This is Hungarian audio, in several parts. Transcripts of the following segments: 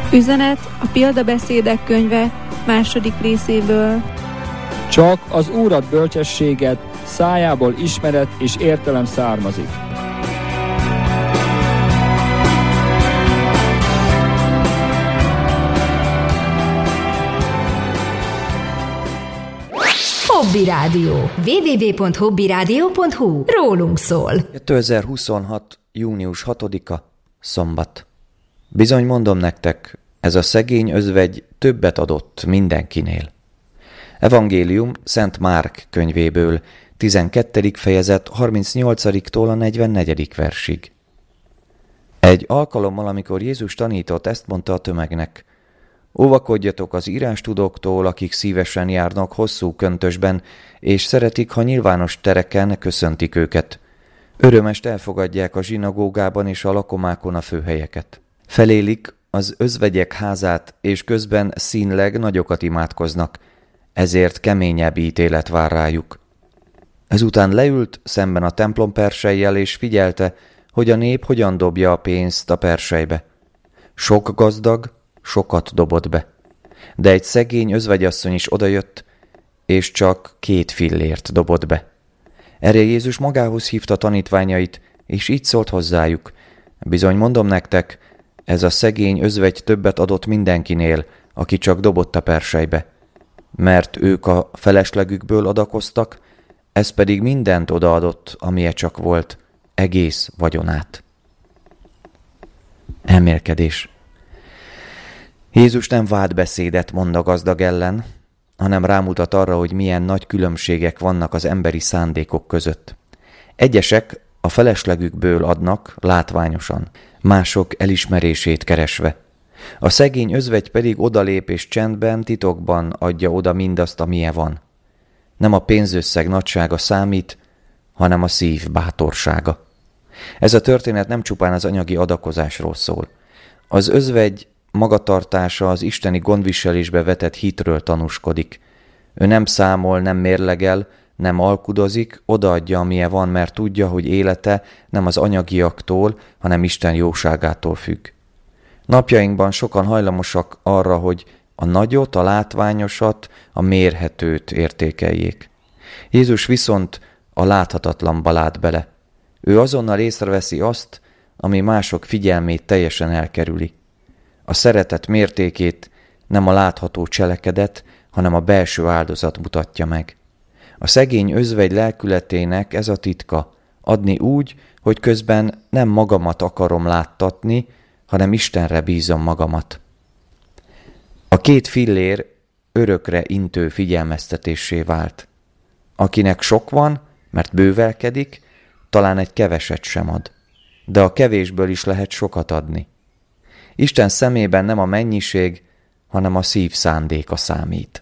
Üzenet a Példabeszédek könyve 2. részéből. Csak az Úrat bölcsességet, szájából ismeret és értelem származik. Hobby Rádió. www.hobbyradio.hu. Rólunk szól. 2026. június 6-a, szombat. Bizony mondom nektek, ez a szegény özvegy többet adott mindenkinél. Evangélium Szent Márk könyvéből, 12. fejezet 38-tól a 44. versig. Egy alkalommal, amikor Jézus tanított, ezt mondta a tömegnek: óvakodjatok az írástudóktól, akik szívesen járnak hosszú köntösben, és szeretik, ha nyilvános tereken köszöntik őket. Örömest elfogadják a zsinagógában és a lakomákon a főhelyeket. Felélik az özvegyek házát, és közben színleg nagyokat imádkoznak, ezért keményebb ítélet vár rájuk. Ezután leült szemben a templom persejjel, és figyelte, hogy a nép hogyan dobja a pénzt a persejbe. Sok gazdag sokat dobott be, de egy szegény özvegyasszony is odajött, és csak 2 fillért dobott be. Erre Jézus magához hívta tanítványait, és így szólt hozzájuk: bizony mondom nektek, ez a szegény özvegy többet adott mindenkinél, aki csak dobott a persejbe. Mert ők a feleslegükből adakoztak, ez pedig mindent odaadott, amilyen csak volt, egész vagyonát. Elmélkedés. Jézus nem vádbeszédet mond a gazdag ellen, hanem rámutat arra, hogy milyen nagy különbségek vannak az emberi szándékok között. Egyesek a feleslegükből adnak látványosan, mások elismerését keresve. A szegény özvegy pedig odalép és csendben, titokban adja oda mindazt, amilyen van. Nem a pénzösszeg nagysága számít, hanem a szív bátorsága. Ez a történet nem csupán az anyagi adakozásról szól. Az özvegy magatartása az isteni gondviselésbe vetett hitről tanúskodik. Ő nem számol, nem mérlegel, nem alkudozik, odaadja, amilyen van, mert tudja, hogy élete nem az anyagiaktól, hanem Isten jóságától függ. Napjainkban sokan hajlamosak arra, hogy a nagyot, a látványosat, a mérhetőt értékeljék. Jézus viszont a láthatatlanba lát bele. Ő azonnal észreveszi azt, ami mások figyelmét teljesen elkerüli. A szeretet mértékét nem a látható cselekedet, hanem a belső áldozat mutatja meg. A szegény özvegy lelkületének ez a titka: adni úgy, hogy közben nem magamat akarom láttatni, hanem Istenre bízom magamat. A 2 fillér örökre intő figyelmeztetésé vált. Akinek sok van, mert bővelkedik, talán egy keveset sem ad, de a kevésből is lehet sokat adni. Isten szemében nem a mennyiség, hanem a szív szándéka számít.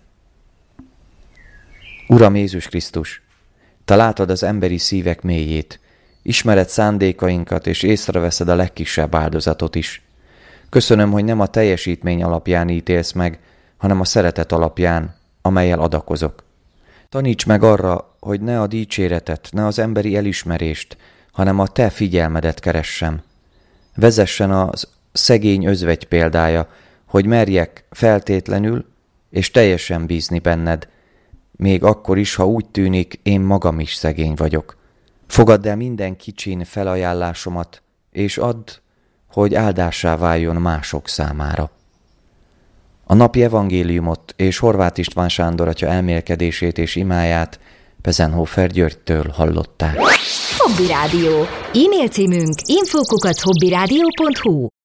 Uram Jézus Krisztus, Te látod az emberi szívek mélyét, ismered szándékainkat, és észreveszed a legkisebb áldozatot is. Köszönöm, hogy nem a teljesítmény alapján ítélsz meg, hanem a szeretet alapján, amellyel adakozok. Taníts meg arra, hogy ne a dicséretet, ne az emberi elismerést, hanem a Te figyelmedet keressem. Vezessen az szegény özvegy példája, hogy merjek feltétlenül és teljesen bízni benned, még akkor is, ha úgy tűnik, én magam is szegény vagyok. Fogadd el minden kicsin felajánlásomat, és add, hogy áldássá váljon mások számára. A napi evangéliumot és Horváth István Sándor atya elmélkedését és imáját Pezenhofer Györgytől hallották. Hobby Rádió. E-mail címünk info@hobbyradio.hu.